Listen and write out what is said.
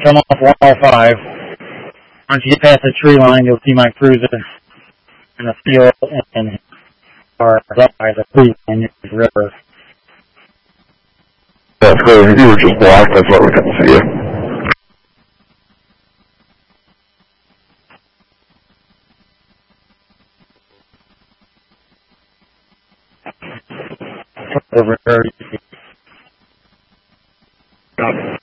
come off 105. Once you get past the tree line, you'll see my cruiser in the field and are up by the creek and the river. That's great. You were just blocked. That's why we couldn't see you. Over. Got it.